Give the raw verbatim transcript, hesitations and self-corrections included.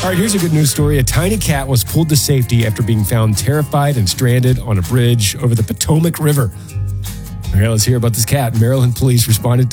All right, here's a good news story. A tiny cat was pulled to safety after being found terrified and stranded on a bridge over the Potomac River. Okay, let's hear about this cat. Maryland police responded